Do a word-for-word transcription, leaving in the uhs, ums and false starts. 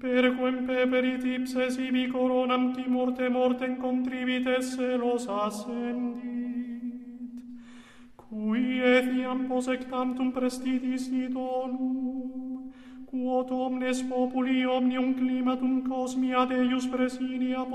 Perquem peperit ipse sibi coronam qui morte mortem contribites celos ascendit, cui etiam posectantum prestitis idonum, quod omnes populi omnium climatum cosmia Deus presidia